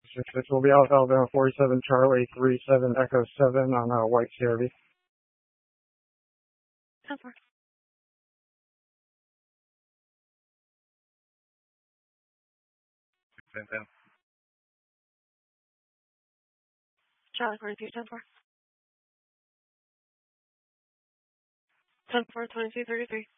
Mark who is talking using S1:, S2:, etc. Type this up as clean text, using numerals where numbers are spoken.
S1: This will be Alpha Alabama 47 Charlie 37 Echo 7 on White CRV.
S2: 10-4. Charlie 42, 10-4. 10-4, 2233.